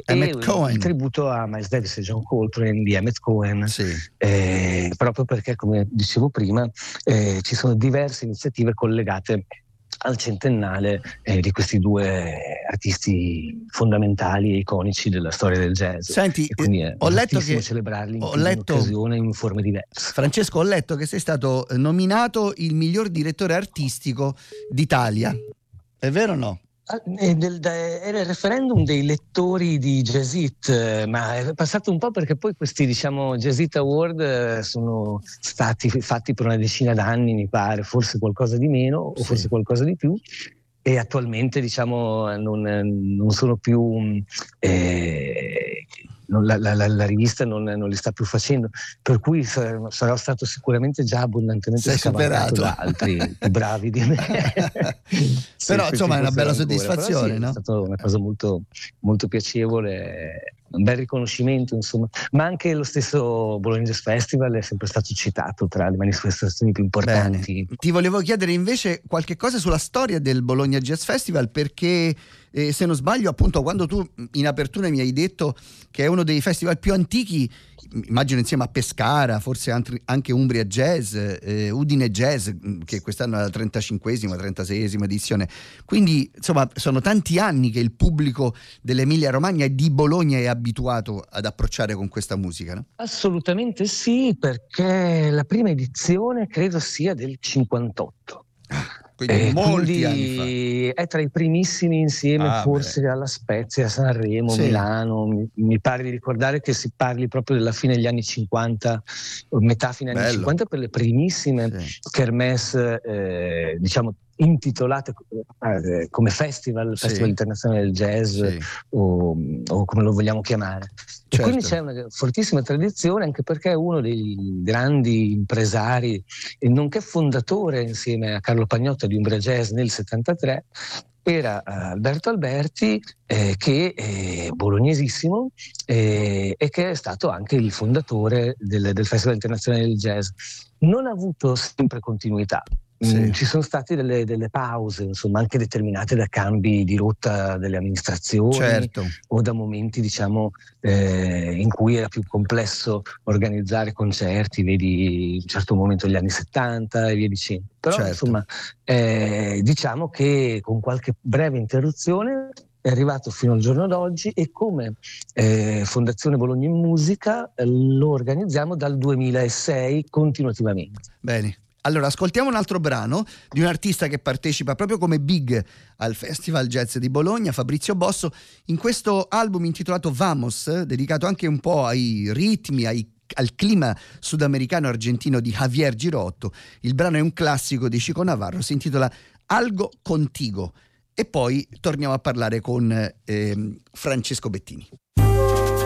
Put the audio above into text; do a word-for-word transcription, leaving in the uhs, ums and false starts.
Emmett e Cohen. il tributo a Miles Davis e John Coltrane di Emmett Cohen, Sì. eh, proprio perché, come dicevo prima, eh, ci sono diverse iniziative collegate al centennale eh, di questi due artisti fondamentali e iconici della storia del jazz. Senti, e quindi è eh, ho letto giustissimo che celebrarli in ho più di letto, un'occasione in forme diverse. Francesco, ho letto che sei stato nominato il miglior direttore artistico d'Italia. È vero o no? Era il referendum dei lettori di Jazz It, eh, ma è passato un po' perché poi questi, diciamo, Jazz It Award eh, sono stati fatti per una decina d'anni, mi pare, forse qualcosa di meno o Sì. forse qualcosa di più, e attualmente, diciamo, non, non sono più eh, non, la, la, la rivista non, non li sta più facendo, per cui sarò, sarò stato sicuramente già abbondantemente Sei scavalcato superato da altri più bravi di me. Però se, se insomma è una bella ancora. soddisfazione. Però sì, no? È stata una cosa molto, molto piacevole, un bel riconoscimento, insomma. Ma anche lo stesso Bologna Jazz Festival è sempre stato citato tra le manifestazioni più importanti. Bene. Ti volevo chiedere invece qualche cosa sulla storia del Bologna Jazz Festival, perché eh, se non sbaglio, appunto, quando tu in apertura mi hai detto che è uno dei festival più antichi, immagino insieme a Pescara, forse anche Umbria Jazz, eh, Udine Jazz, che quest'anno è la trentacinquesima, trentaseiesima edizione. Quindi insomma sono tanti anni che il pubblico dell'Emilia Romagna e di Bologna è abituato ad approcciare con questa musica, no? Assolutamente sì, perché la prima edizione credo sia del cinquantotto. Quindi Eh, molti quindi anni fa. È tra i primissimi insieme, Ah, forse beh. alla Spezia, Sanremo, Sì. Milano. Mi, mi pare di ricordare che si parli proprio della fine degli anni cinquanta, metà fine anni Bello. cinquanta, per le primissime Sì. kermesse, eh, diciamo, intitolate eh, come festival, Sì. Festival Internazionale del Jazz, Sì. o, o come lo vogliamo chiamare. Certo. E quindi c'è una fortissima tradizione, anche perché è uno dei grandi impresari e nonché fondatore, insieme a Carlo Pagnotta, di Umbria Jazz nel settantatré, era Alberto Alberti, eh, che è bolognesissimo eh, e che è stato anche il fondatore del, del Festival Internazionale del Jazz. Non ha avuto sempre continuità. Sì. Mm, ci sono state delle, delle pause, insomma, anche determinate da cambi di rotta delle amministrazioni, Certo. o da momenti, diciamo, eh, in cui era più complesso organizzare concerti, vedi in un certo momento gli anni settanta e via dicendo. Però Certo. insomma, eh, diciamo che con qualche breve interruzione è arrivato fino al giorno d'oggi, e come eh, Fondazione Bologna in Musica eh, lo organizziamo dal duemilasei continuativamente. Bene. Allora, ascoltiamo un altro brano di un artista che partecipa proprio come big al Festival Jazz di Bologna, Fabrizio Bosso, in questo album intitolato Vamos, dedicato anche un po' ai ritmi, ai, al clima sudamericano argentino di Javier Girotto. Il brano è un classico di Chico Navarro, si intitola Algo Contigo. E poi torniamo a parlare con eh, Francesco Bettini.